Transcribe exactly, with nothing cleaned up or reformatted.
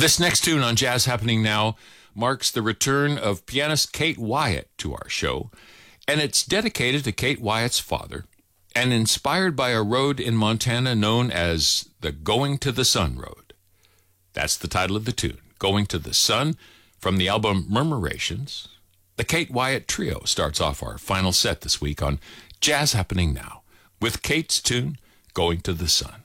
This next tune on Jazz Happening Now marks the return of pianist Kate Wyatt to our show, and it's dedicated to Kate Wyatt's father and inspired by a road in Montana known as the Going to the Sun Road. That's the title of the tune, Going to the Sun, from the album Murmurations. The Kate Wyatt Trio starts off our final set this week on Jazz Happening Now with Kate's tune, Going to the Sun.